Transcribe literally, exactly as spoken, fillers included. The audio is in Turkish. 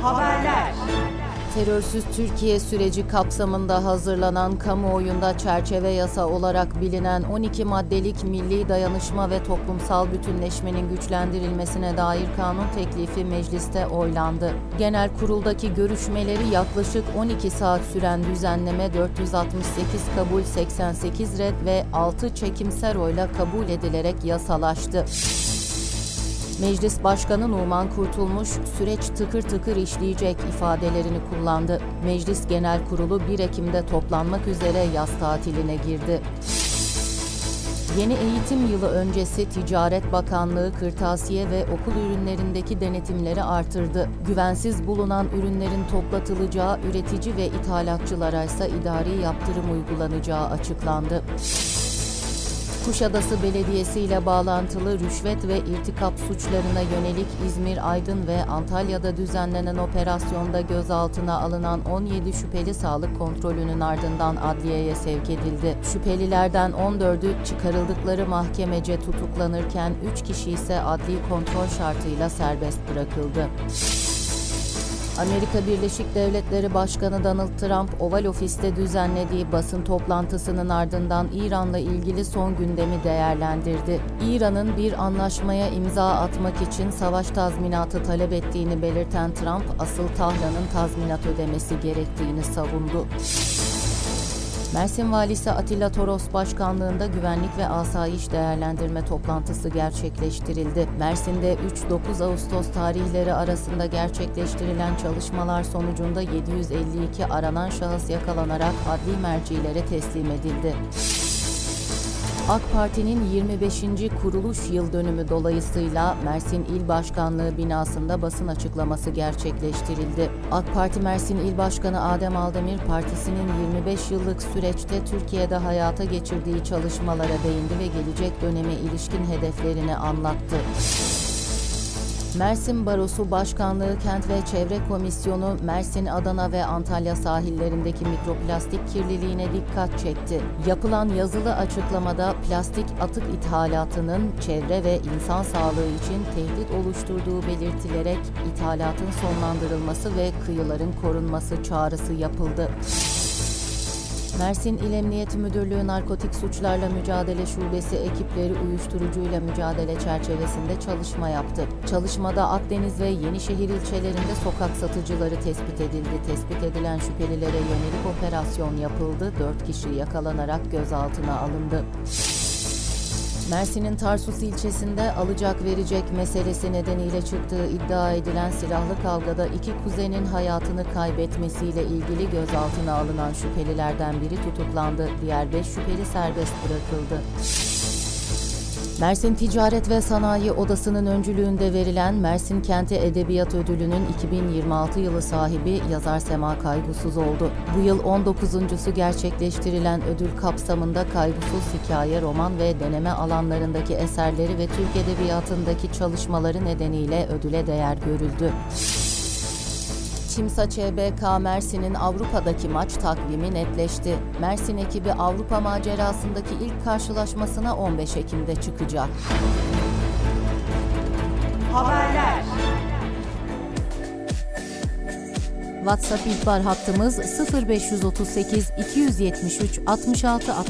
Haberler. Terörsüz Türkiye süreci kapsamında hazırlanan, kamuoyunda çerçeve yasa olarak bilinen on iki maddelik milli dayanışma ve toplumsal bütünleşmenin güçlendirilmesine dair kanun teklifi mecliste oylandı. Genel kuruldaki görüşmeleri yaklaşık on iki saat süren düzenleme dört yüz altmış sekiz kabul, seksen sekiz red ve altı çekimser oyla kabul edilerek yasalaştı. Meclis Başkanı Numan Kurtulmuş, süreç tıkır tıkır işleyecek ifadelerini kullandı. Meclis Genel Kurulu bir Ekim'de toplanmak üzere yaz tatiline girdi. Yeni eğitim yılı öncesi Ticaret Bakanlığı kırtasiye ve okul ürünlerindeki denetimleri artırdı. Güvensiz bulunan ürünlerin toplatılacağı, üretici ve ithalatçılara ise idari yaptırım uygulanacağı açıklandı. Kuşadası Belediyesi ile bağlantılı rüşvet ve irtikap suçlarına yönelik İzmir, Aydın ve Antalya'da düzenlenen operasyonda gözaltına alınan on yedi şüpheli sağlık kontrolünün ardından adliyeye sevk edildi. Şüphelilerden on dördü çıkarıldıkları mahkemece tutuklanırken üç kişi ise adli kontrol şartıyla serbest bırakıldı. Amerika Birleşik Devletleri Başkanı Donald Trump, Oval Ofis'te düzenlediği basın toplantısının ardından İran'la ilgili son gündemi değerlendirdi. İran'ın bir anlaşmaya imza atmak için savaş tazminatı talep ettiğini belirten Trump, asıl Tahran'ın tazminat ödemesi gerektiğini savundu. Mersin Valisi Atilla Toros başkanlığında güvenlik ve asayiş değerlendirme toplantısı gerçekleştirildi. Mersin'de üç dokuz Ağustos tarihleri arasında gerçekleştirilen çalışmalar sonucunda yedi yüz elli iki aranan şahıs yakalanarak adli mercilere teslim edildi. AK Parti'nin yirmi beşinci kuruluş yıl dönümü dolayısıyla Mersin İl Başkanlığı binasında basın açıklaması gerçekleştirildi. AK Parti Mersin İl Başkanı Adem Aldemir, partisinin yirmi beş yıllık süreçte Türkiye'de hayata geçirdiği çalışmalara değindi ve gelecek döneme ilişkin hedeflerini anlattı. Mersin Barosu Başkanlığı Kent ve Çevre Komisyonu, Mersin, Adana ve Antalya sahillerindeki mikroplastik kirliliğine dikkat çekti. Yapılan yazılı açıklamada plastik atık ithalatının çevre ve insan sağlığı için tehdit oluşturduğu belirtilerek ithalatın sonlandırılması ve kıyıların korunması çağrısı yapıldı. Mersin İl Emniyet Müdürlüğü Narkotik Suçlarla Mücadele Şubesi ekipleri uyuşturucuyla mücadele çerçevesinde çalışma yaptı. Çalışmada Akdeniz ve Yenişehir ilçelerinde sokak satıcıları tespit edildi. Tespit edilen şüphelilere yönelik operasyon yapıldı. dört kişi yakalanarak gözaltına alındı. Mersin'in Tarsus ilçesinde alacak verecek meselesi nedeniyle çıktığı iddia edilen silahlı kavgada iki kuzenin hayatını kaybetmesiyle ilgili gözaltına alınan şüphelilerden biri tutuklandı. Diğer beş şüpheli serbest bırakıldı. Mersin Ticaret ve Sanayi Odası'nın öncülüğünde verilen Mersin Kenti Edebiyat Ödülü'nün iki bin yirmi altı yılı sahibi yazar Sema Kaygusuz oldu. Bu yıl on dokuzuncusu gerçekleştirilen ödül kapsamında Kaygusuz hikaye, roman ve deneme alanlarındaki eserleri ve Türk Edebiyatı'ndaki çalışmaları nedeniyle ödüle değer görüldü. Çimsa Ç B K Mersin'in Avrupa'daki maç takvimi netleşti. Mersin ekibi Avrupa macerasındaki ilk karşılaşmasına on beş Ekim'de çıkacak. Haberler. WhatsApp ihbar hattımız sıfır beş otuz sekiz iki yüz yetmiş üç altmış altı